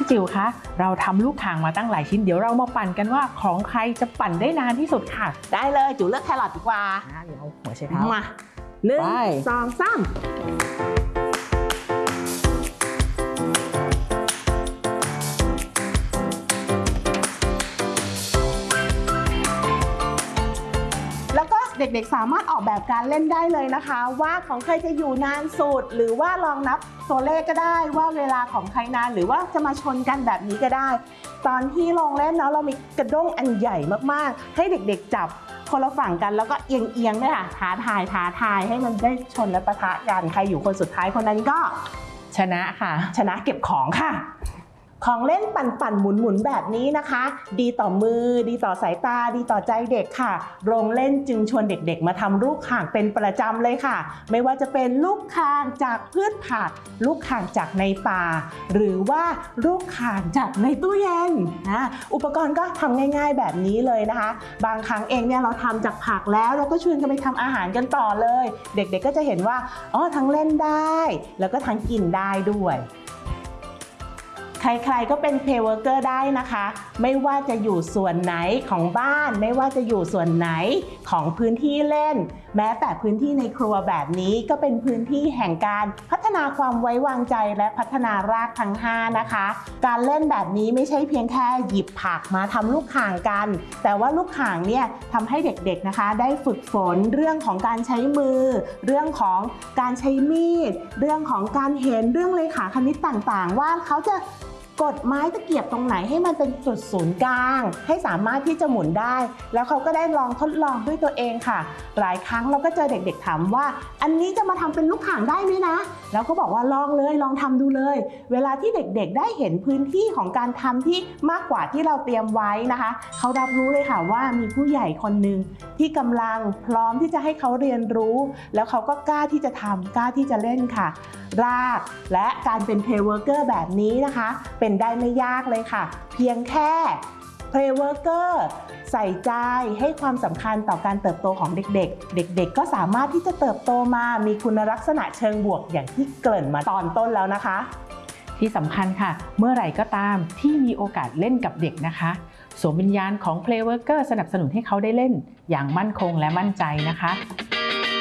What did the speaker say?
พี่จิ๋วคะเราทำลูกข่างมาตั้งหลายชิ้นเดี๋ยวเรามาปั่นกันว่าของใครจะปั่นได้นานที่สุดค่ะได้เลยจิ๋วเลือกแครอทดีกว่าเดี๋ยวเอาหัวไชเท้ามา1 2 3แล้วก็เด็กๆสามารถออกแบบการเล่นได้เลยนะคะว่าของใครจะอยู่นานสุดหรือว่าลองนับตัวเลขก็ได้ว่าเวลาของใครนานหรือว่าจะมาชนกันแบบนี้ก็ได้ตอนที่ลงเล่นเนาะเรามีกระด้งอันใหญ่มากๆให้เด็กๆจับคนละฝั่งกันแล้วก็เอียงๆด้วยค่ะท้าทายให้มันได้ชนและปะทะกันใครอยู่คนสุดท้ายคนนั้นก็ชนะค่ะชนะเก็บของค่ะของเล่นปั่นหมุนแบบนี้นะคะดีต่อมือดีต่อสายตาดีต่อใจเด็กค่ะโรงเล่นจึงชวนเด็กๆมาทำลูกข่างเป็นประจำเลยค่ะไม่ว่าจะเป็นลูกข่างจากพืชผักลูกข่างจากในป่าหรือว่าลูกข่างจากในตู้เย็นอุปกรณ์ก็ทำง่ายๆแบบนี้เลยนะคะบางครั้งเองเนี่ยเราทำจากผักแล้วเราก็ชวนกันไปทำอาหารกันต่อเลยเด็กๆก็จะเห็นว่าทั้งเล่นได้แล้วก็ทั้งกินได้ด้วยใครๆก็เป็นเพลย์เวิร์กเกอร์ได้นะคะไม่ว่าจะอยู่ส่วนไหนของบ้านไม่ว่าจะอยู่ส่วนไหนของพื้นที่เล่นแม้แต่พื้นที่ในครัวแบบนี้ก็เป็นพื้นที่แห่งการพัฒนาความไว้วางใจและพัฒนารากทั้ง5นะคะการเล่นแบบนี้ไม่ใช่เพียงแค่หยิบผักมาทำลูกข่างกันแต่ว่าลูกข่างเนี่ยทำให้เด็กๆนะคะได้ฝึกฝนเรื่องของการใช้มือเรื่องของการใช้มีดเรื่องของการเห็นเรื่องเลขาคณิตต่างๆว่าเขาจะกดไม้ตะเกียบตรงไหนให้มันเป็นจุดศูนย์กลางให้สามารถที่จะหมุนได้แล้วเขาก็ได้ลองทดลองด้วยตัวเองค่ะหลายครั้งเราก็เจอเด็กๆถามว่าอันนี้จะมาทำเป็นลูกข่างได้ไหมนะแล้วก็บอกว่าลองเลยลองทำดูเลยเวลาที่เด็กๆได้เห็นพื้นที่ของการทำที่มากกว่าที่เราเตรียมไว้นะคะเขารับรู้เลยค่ะว่ามีผู้ใหญ่คนหนึ่งที่กำลังพร้อมที่จะให้เขาเรียนรู้แล้วเขาก็กล้าที่จะทำกล้าที่จะเล่นค่ะรากและการเป็นเพลย์เวิร์กเกอร์แบบนี้นะคะเป็นได้ไม่ยากเลยค่ะเพียงแค่เพลย์เวิร์กเกอร์ใส่ใจให้ความสำคัญต่อการเติบโตของเด็กๆเด็กๆก็สามารถที่จะเติบโตมามีคุณลักษณะเชิงบวกอย่างที่เกริ่นมาตอนต้นแล้วนะคะที่สำคัญค่ะเมื่อไหร่ก็ตามที่มีโอกาสเล่นกับเด็กนะคะสวมวิญญาณของ Play Worker สนับสนุนให้เขาได้เล่นอย่างมั่นคงและมั่นใจนะคะ